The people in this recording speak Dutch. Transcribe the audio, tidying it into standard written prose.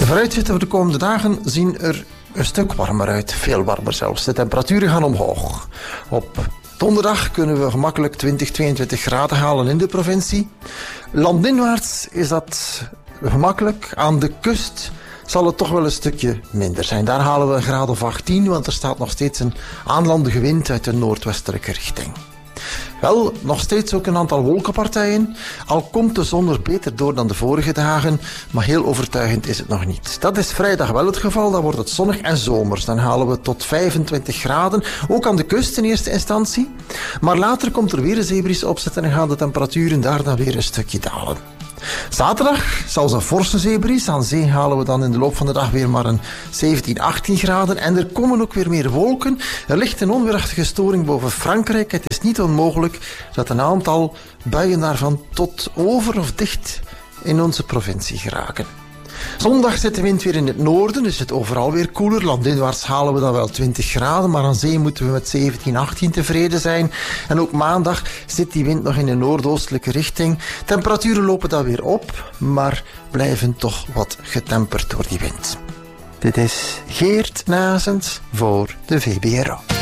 vooruitzichten voor de komende dagen zien er een stuk warmer uit. Veel warmer zelfs. De temperaturen gaan omhoog. Op donderdag kunnen we gemakkelijk 20, 22 graden halen in de provincie. Landinwaarts is dat gemakkelijk. Aan de kust zal het toch wel een stukje minder zijn. Daar halen we een graad of 18, want er staat nog steeds een aanlandige wind uit de noordwestelijke richting. Wel, nog steeds ook een aantal wolkenpartijen. Al komt de zon er beter door dan de vorige dagen, maar heel overtuigend is het nog niet. Dat is vrijdag wel het geval, dan wordt het zonnig en zomers. Dan halen we tot 25 graden, ook aan de kust in eerste instantie. Maar later komt er weer een zeebries opzetten en gaan de temperaturen daar dan weer een stukje dalen. Zaterdag zelfs een forse zeebries. Aan zee halen we dan in de loop van de dag weer maar een 17, 18 graden. En er komen ook weer meer wolken. Er ligt een onweerachtige storing boven Frankrijk. Het is niet onmogelijk dat een aantal buien daarvan tot over of dicht in onze provincie geraken. Zondag zit de wind weer in het noorden, dus het overal weer koeler. Landinwaarts halen we dan wel 20 graden, maar aan zee moeten we met 17, 18 tevreden zijn. En ook maandag zit die wind nog in de noordoostelijke richting. Temperaturen lopen dan weer op, maar blijven toch wat getemperd door die wind. Dit is Geert Nazens voor de VBRO.